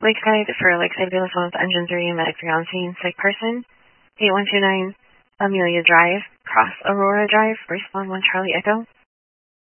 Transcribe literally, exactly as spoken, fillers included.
Lakeside for Lakeside Velas one with Engine three, Medic three on scene, sick person. eight one two nine Amelia Drive, Cross Aurora Drive, Respawn one Charlie Echo.